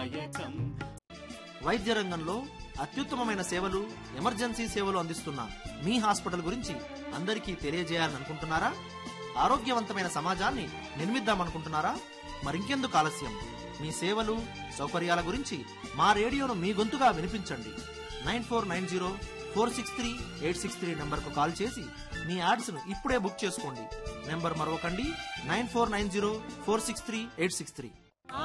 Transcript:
దాయకం. వైద్య రంగంలో అత్యుత్తమమైన సేవలు, ఎమర్జెన్సీ సేవలు అందిస్తున్న మీ హాస్పిటల్ గురించి అందరికీ తెలియజేయాలని అనుకుంటున్నారా? ఆరోగ్యవంతమైన సమాజాన్ని నిర్మిద్దామనుకుంటున్నారా? మరింకెందుకు ఆలస్యం? మీ సేవలు, సౌకర్యాల గురించి మా రేడియోను మీ గొంతుగా వినిపించండి. 9490463863 నంబర్కు కాల్ చేసి మీ యాడ్స్ను ఇప్పుడే బుక్ చేసుకోండి. నెంబర్ మరొకండి, 9490463863.